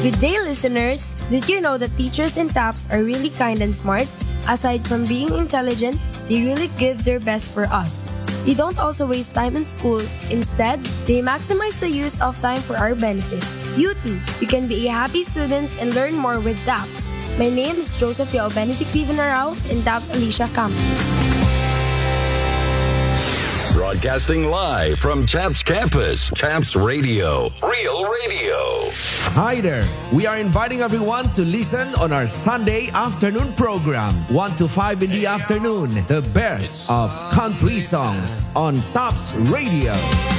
Good day, listeners! Did you know that teachers in TAPS are really kind and smart? Aside from being intelligent, they really give their best for us. They don't also waste time in school. Instead, they maximize the use of time for our benefit. You too, you can be a happy student and learn more with TAPS. My name is Josephia Benedict Vivanarao in TAPS Alicia Campus. Broadcasting live from TAPS Campus, TAPS Radio, Real Radio. Hi there. We are inviting everyone to listen on our Sunday afternoon program, 1 to 5 in the afternoon, the best of country songs on TAPS Radio.